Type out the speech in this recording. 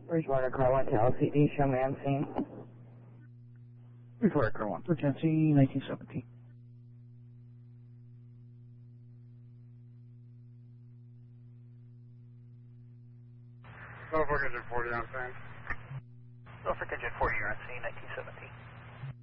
Bridgewater Car 1 to LCD, show me on scene. Bridgewater Car 1, Urgency 1917. Norfolk Engine 40 on scene. Norfolk Engine 40, you're on scene, 1917.